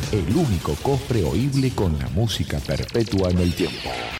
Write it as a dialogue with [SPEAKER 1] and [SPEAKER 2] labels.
[SPEAKER 1] el único cofre oíble con la música perpetua en el tiempo.